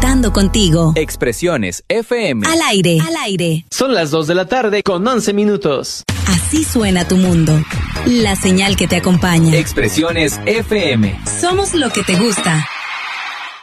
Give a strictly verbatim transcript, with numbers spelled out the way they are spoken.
conectando contigo. Expresiones F M. Al aire, al aire. Son las dos de la tarde con once minutos. Así suena tu mundo. La señal que te acompaña. Expresiones F M. Somos lo que te gusta.